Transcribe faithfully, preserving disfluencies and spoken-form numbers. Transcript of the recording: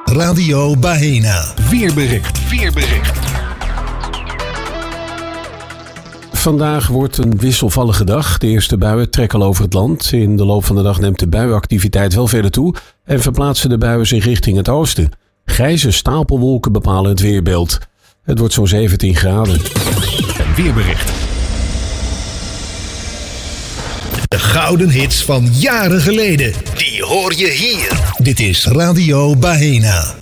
Radio Baena. Weerbericht. Weerbericht. Vandaag wordt een wisselvallige dag. De eerste buien trekken al over het land. In de loop van de dag neemt de buienactiviteit wel verder toe en verplaatsen de buien zich richting het oosten. Grijze stapelwolken bepalen het weerbeeld. Het wordt zo'n zeventien graden. Een weerbericht. De gouden hits van jaren geleden. Die hoor je hier. Dit is Radio Baena.